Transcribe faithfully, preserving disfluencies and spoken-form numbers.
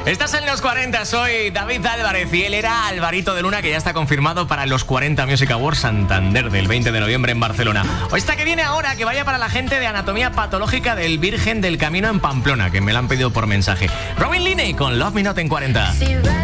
Estás en los cuarenta, soy David Álvarez y él era Alvarito de Luna, que ya está confirmado para los cuarenta Music Awards Santander del veinte de noviembre en Barcelona. O esta que viene ahora, que vaya para la gente de Anatomía Patológica del Virgen del Camino en Pamplona, que me la han pedido por mensaje. Robin Linney con Love Me Not en cuarenta.